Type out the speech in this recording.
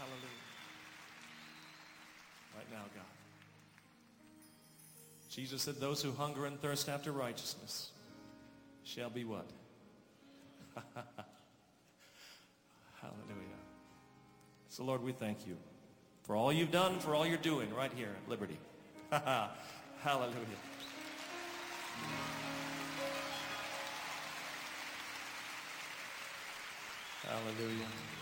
Hallelujah. Right now, God. Jesus said, those who hunger and thirst after righteousness shall be what? Hallelujah. So, Lord, we thank you for all you've done, for all you're doing right here at Liberty. Hallelujah. Hallelujah.